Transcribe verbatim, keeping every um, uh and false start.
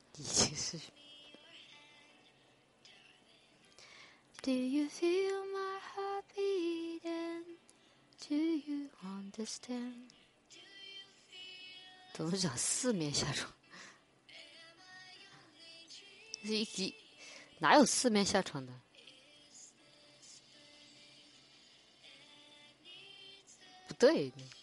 已经是。Do you feel my heart beating? Do you understand? 怎么讲四面下床？是一集哪有四面下床的？不对。